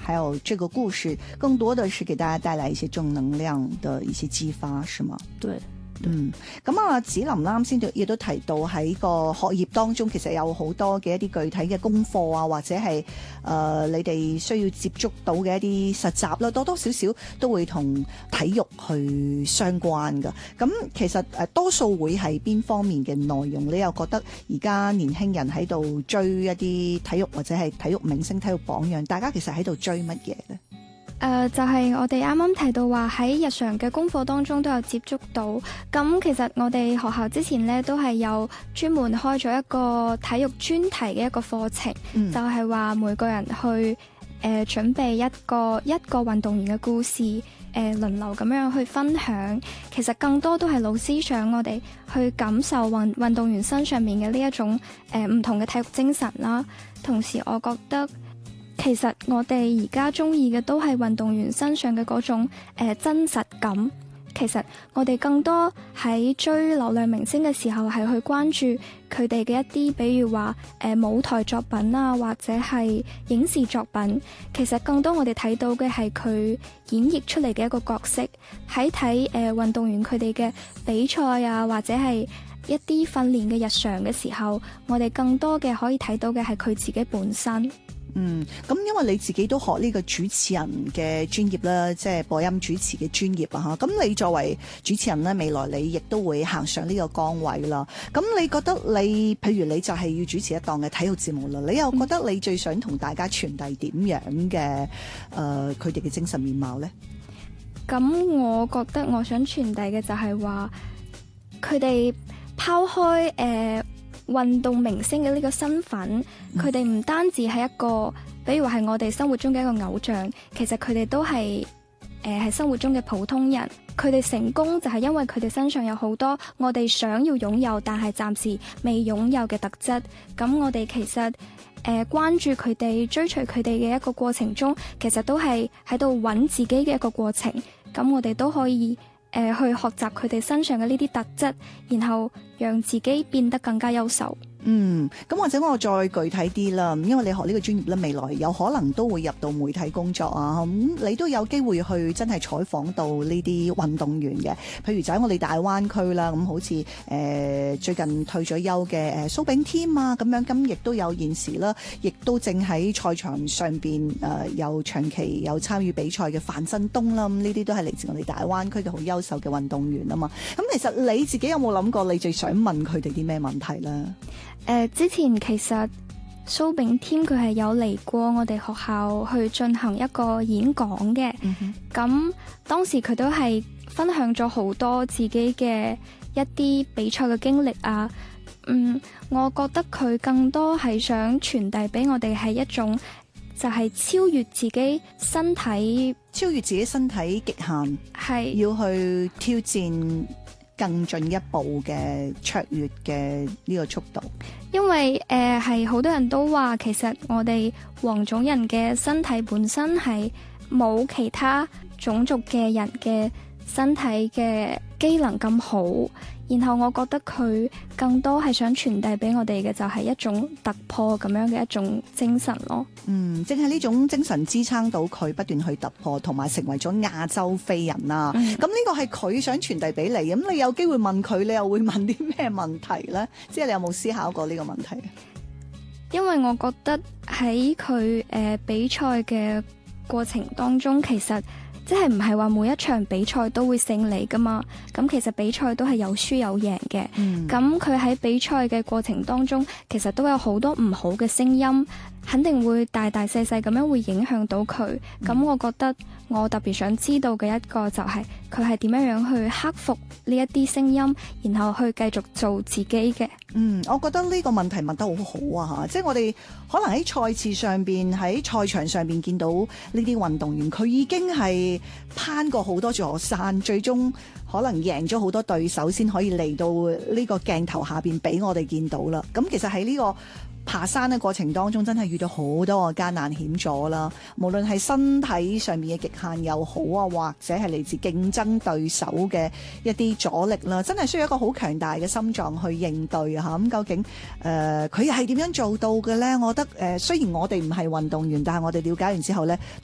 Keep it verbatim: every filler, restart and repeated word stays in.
還有這個故事更多的是給大家帶來一些正能量的一些激發，是嗎？ 對。 嗯，咁啊，子琳啱先亦都提到喺個學業當中，其實有好多嘅一啲具體嘅功課啊，或者係誒、呃、你哋需要接觸到嘅一啲實習啦，多多少少都會同體育去相關噶。咁其實誒多數會係邊方面嘅內容？你又覺得而家年輕人喺度追一啲體育或者係體育明星、體育榜樣，大家其實喺度追乜嘢呢？ 誒、呃、就係、是、我哋啱啱提到話喺日常嘅功課當中都有接觸到，咁其實我哋學校之前呢都係有專門開咗一個體育專題嘅一個課程，嗯、就係話每個人去誒、呃、準備一個一個運動員嘅故事，誒、呃、輪流咁樣去分享。其實更多都係老師想我哋去感受運運動員身上面嘅呢一種誒唔同嘅體育精神啦。同時我覺得其實我哋而家中意嘅都係運動員身上嘅嗰種誒、呃、真實感。其實我哋更多喺追流量明星嘅時候，係去關注佢哋嘅一啲，比如話誒、呃、舞台作品啊，或者係影視作品。其實更多我哋睇到嘅係佢演繹出嚟嘅一個角色。喺睇誒運動員佢哋嘅比賽啊，或者係一啲訓練嘅日常嘅時候，我哋更多嘅可以睇到嘅係佢自己本身。 嗯，咁因為你自己都學呢個主持人嘅專業啦，即係播音主持嘅專業啊嚇。咁你作為主持人咧，未來你亦都會行上呢個崗位啦。咁你覺得你，譬如你就係要主持一檔嘅體育節目啦，你又覺得你最想同大家傳遞點樣嘅誒佢哋嘅精神面貌呢？ 咁我覺得我想傳遞嘅就係話，佢哋拋開誒、呃運動明星嘅呢個身份，佢哋唔單止係一個，比如話係我哋生活中嘅一個偶像，其實佢哋都係誒係生活中嘅普通人。佢哋成功就係因為佢哋身上有好多我哋想要擁有但係暫時未擁有嘅特質。咁我哋其實誒、呃、關注佢哋、追隨佢哋嘅一個過程中，其實都係喺度揾自己嘅一個過程。咁我哋都可以誒、呃、去學習佢哋身上嘅呢啲特質，然後讓自己變得更加優秀。 嗯，咁或者我再具體啲啦，因為你學呢個專業咧，未來有可能都會入到媒體工作啊，咁、嗯、你都有機會去真係採訪到呢啲運動員嘅，譬如就喺我哋大灣區啦，咁、嗯、好似誒、呃、最近退咗休嘅誒蘇炳添啊，咁樣咁亦都有現時啦，亦都正喺賽場上邊誒、呃、有長期有參與比賽嘅范振東啦，咁呢啲都係嚟自我哋大灣區嘅好優秀嘅運動員啊嘛。咁、嗯、其實你自己有冇諗過你最想問佢哋啲咩問題咧？ 誒、呃，之前其實蘇炳添佢係有嚟過我哋學校去進行一個演講嘅，咁、嗯、當時佢都係分享咗好多自己嘅一啲比賽嘅經歷啊。嗯，我覺得佢更多係想傳遞俾我哋係一種，就係超越自己身體， 超越自己身體極限， 係要去挑戰更進一步嘅卓越嘅呢個速度。因為誒係好多人都話，其實我哋黃種人嘅身體本身係冇其他種族嘅人嘅身體嘅機能咁好，然後我覺得佢更多係想傳遞俾我哋嘅就係一種突破咁樣嘅一種精神咯。 嗯，正係呢種精神支撐到佢不斷去突破，同埋成為咗亞洲飛人啦。咁呢、嗯、個係佢想傳遞俾你，咁你有機會問佢，你又會問啲咩問題呢？即係你有冇思考過呢個問題？ 因為我覺得喺佢誒比賽嘅過程當中，其實即係唔係話每一場比賽都會勝利噶嘛，咁其實比賽都係有輸有贏嘅。咁佢喺比賽嘅過程當中，其實都有好多唔好嘅聲音，肯定會大大細細咁樣會影響到佢。咁、嗯、我覺得我特別想知道嘅一個就係佢係點樣樣去克服呢一啲聲音，然後去繼續做自己嘅。 嗯，我覺得呢個問題問得好好啊吓，即係我哋可能喺賽事上邊，喺賽場上邊見到呢啲運動員，佢已經係攀過好多座山，最終可能贏咗好多對手，先可以嚟到呢個鏡頭下邊俾我哋見到啦。咁其實喺呢個爬山嘅過程當中，真係遇到好多個艱難險阻啦。無論係身體上面嘅極限又好啊，或者係嚟自競爭對手嘅一啲阻力啦，真係需要一個好強大嘅心臟去應對啊！咁究竟誒佢係點樣做到嘅呢？我覺得誒、呃、雖然我哋唔係運動員，但係我哋了解完之後呢，